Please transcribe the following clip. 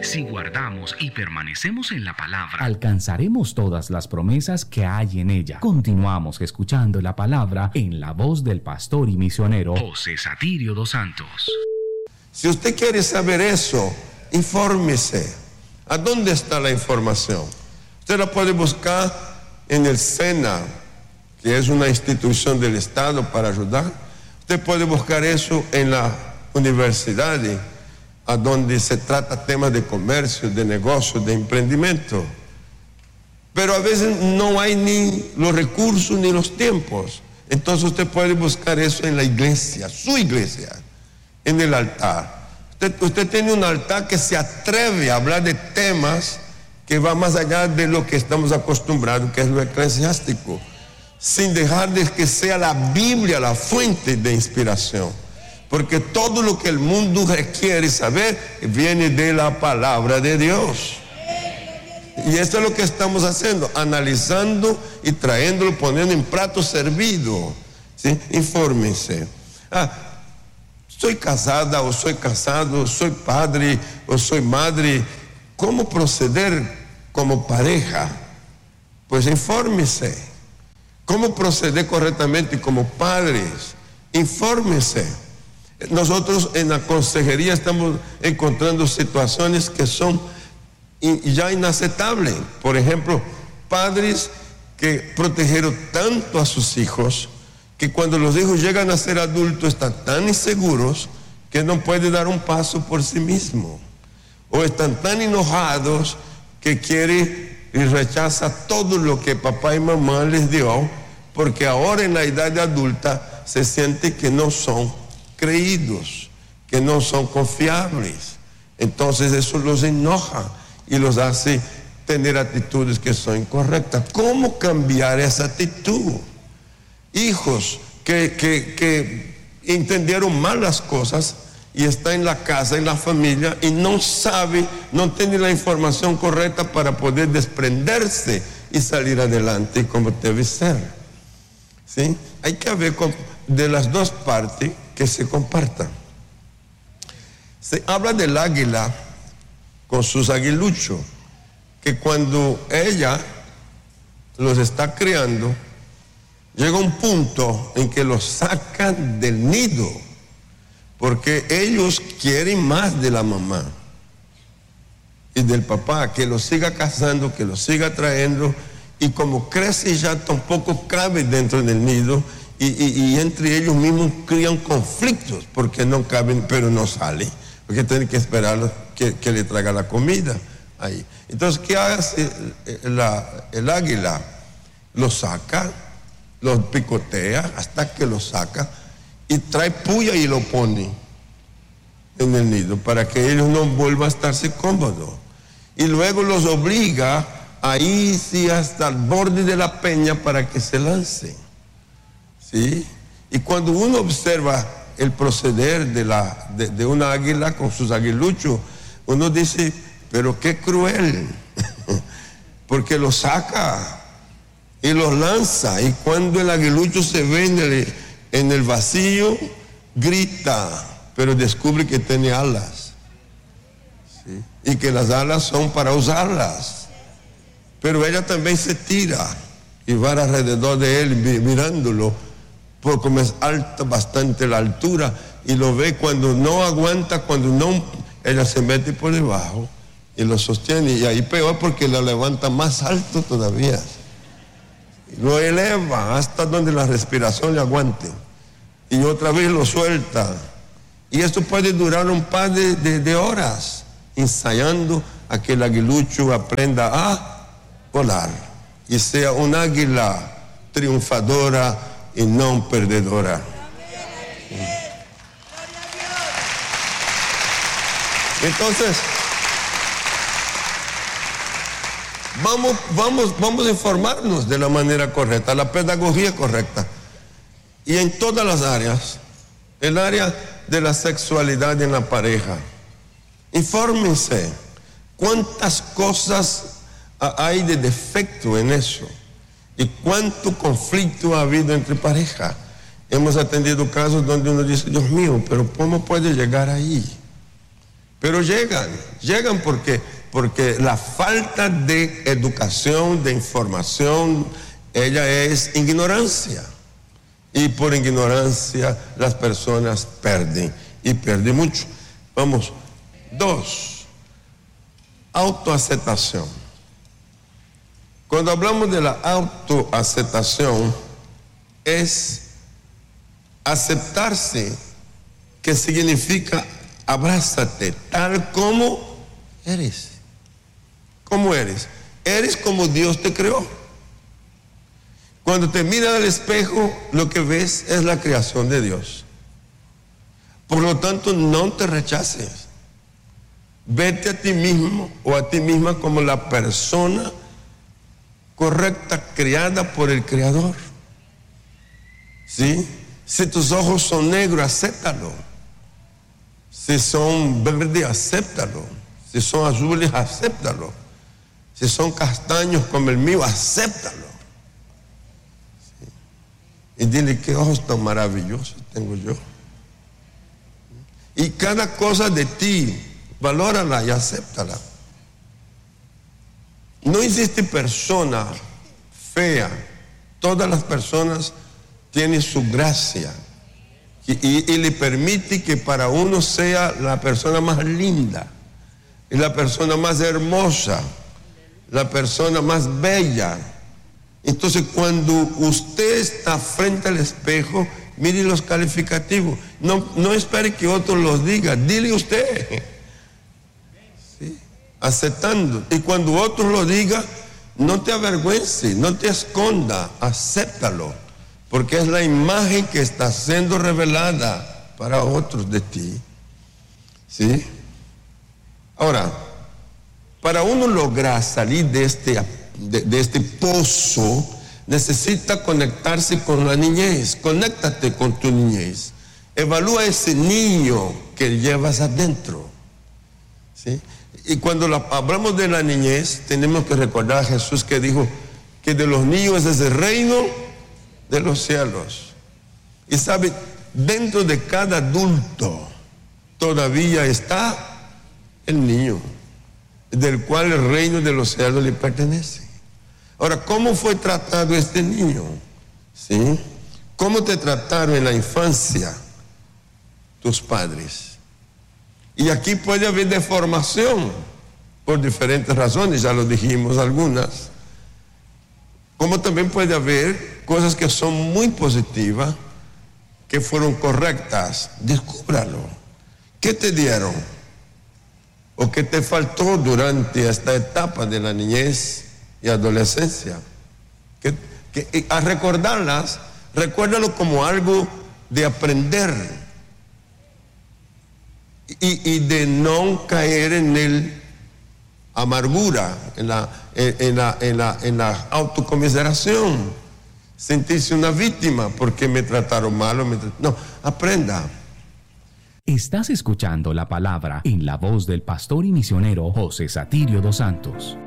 Si guardamos y permanecemos en la palabra, alcanzaremos todas las promesas que hay en ella. Continuamos escuchando la palabra en la voz del pastor y misionero José Satirio dos Santos. Si usted quiere saber eso, infórmese. ¿A dónde está la información? Usted la puede buscar en el SENA, que es una institución del Estado para ayudar. Usted puede buscar eso en la universidad, a donde se trata temas de comercio, de negocio, de emprendimiento. Pero a veces no hay ni los recursos ni los tiempos. Entonces usted puede buscar eso en la iglesia, su iglesia, en el altar. Usted tiene un altar que se atreve a hablar de temas que va más allá de lo que estamos acostumbrados, que es lo eclesiástico, sin dejar de que sea la Biblia la fuente de inspiración. Porque todo lo que el mundo requiere saber viene de la palabra de Dios. Y esto es lo que estamos haciendo, analizando y trayéndolo, poniendo en plato servido. ¿Sí? Infórmense. Soy casada o soy casado, soy padre o soy madre. ¿Cómo proceder como pareja? Pues infórmese. ¿Cómo proceder correctamente como padres? Infórmese. Nosotros en la consejería estamos encontrando situaciones que son ya inaceptables. Por ejemplo, padres que protegieron tanto a sus hijos que cuando los hijos llegan a ser adultos están tan inseguros que no pueden dar un paso por sí mismos. O están tan enojados que quieren y rechazan todo lo que papá y mamá les dio, porque ahora en la edad adulta se siente que no son creídos, que no son confiables. Entonces eso los enoja y los hace tener actitudes que son incorrectas. ¿Cómo cambiar esa actitud? Hijos que entendieron mal las cosas y está en la casa, en la familia, y no sabe, no tiene la información correcta para poder desprenderse y salir adelante como debe ser. ¿Sí? Hay que ver de las dos partes que se compartan. Se habla del águila con sus aguiluchos, que cuando ella los está criando, llega un punto en que los sacan del nido, porque ellos quieren más de la mamá y del papá, que los siga cazando, que los siga trayendo, y como crece ya tampoco cabe dentro del nido, y entre ellos mismos crían conflictos, porque no caben, pero no salen, porque tienen que esperar que le traiga la comida ahí. Entonces, ¿qué hace el águila? Lo saca, los picotea hasta que lo saca y trae puya y lo pone en el nido para que ellos no vuelvan a estarse cómodos. Y luego los obliga a irse hasta el borde de la peña para que se lancen. ¿Sí? Y cuando uno observa el proceder de una águila con sus aguiluchos, uno dice, pero qué cruel, porque los saca y los lanza, y cuando el aguilucho se ve en el vacío, grita, pero descubre que tiene alas. ¿Sí? Y que las alas son para usarlas. Pero ella también se tira y va alrededor de él mirándolo, porque como es alta bastante la altura, y lo ve cuando no aguanta, cuando no, ella se mete por debajo y lo sostiene, y ahí peor porque lo levanta más alto todavía. Lo eleva hasta donde la respiración le aguante y otra vez lo suelta, y esto puede durar un par de horas ensayando a que el aguilucho aprenda a volar y sea un águila triunfadora y no perdedora. Entonces vamos a informarnos de la manera correcta, la pedagogía correcta. Y en todas las áreas, el área de la sexualidad en la pareja, infórmense cuántas cosas hay de defecto en eso y cuánto conflicto ha habido entre pareja. Hemos atendido casos donde uno dice, Dios mío, pero ¿cómo puede llegar ahí? Pero llegan porque la falta de educación, de información, ella es ignorancia. Y por ignorancia las personas pierden, y pierden mucho. Vamos, 2, autoaceptación. Cuando hablamos de la autoaceptación, es aceptarse, que significa abrázate tal como eres. ¿Cómo eres? Eres como Dios te creó. Cuando te miras al espejo, lo que ves es la creación de Dios. Por lo tanto, no te rechaces. Vete a ti mismo o a ti misma como la persona correcta, creada por el Creador. ¿Sí? Si tus ojos son negros, acéptalo. Si son verdes, acéptalo. Si son azules, acéptalo. Si son castaños como el mío, acéptalo. ¿Sí? Y dile, qué ojos tan maravillosos tengo yo. Y cada cosa de ti, valórala y acéptala. No existe persona fea. Todas las personas tienen su gracia. Y le permite que para uno sea la persona más linda, y la persona más hermosa, la persona más bella. Entonces, cuando usted está frente al espejo, mire los calificativos. No espere que otros los digan, dile usted. ¿Sí? Aceptando. Y cuando otros lo digan, no te avergüences, no te esconda, acéptalo. Porque es la imagen que está siendo revelada para otros de ti. ¿Sí? Ahora, para uno lograr salir de este pozo, necesita conectarse con la niñez. Conéctate con tu niñez. Evalúa ese niño que llevas adentro. ¿Sí? Y cuando hablamos de la niñez, tenemos que recordar a Jesús que dijo que de los niños es el reino de los cielos. Y sabe, dentro de cada adulto todavía está el niño, del cual el reino de los cielos le pertenece. Ahora, ¿cómo fue tratado este niño? ¿Sí? ¿Cómo te trataron en la infancia tus padres? Y aquí puede haber deformación por diferentes razones, ya lo dijimos algunas. Como también puede haber cosas que son muy positivas, que fueron correctas. Descúbralo. ¿Qué te dieron? ¿O qué te faltó durante esta etapa de la niñez y adolescencia? Que al recordarlas, recuérdalo como algo de aprender y de no caer en el amargura, en la autocomiseración, sentirse una víctima porque me trataron mal. No, aprenda. Estás escuchando la palabra en la voz del pastor y misionero José Satirio dos Santos.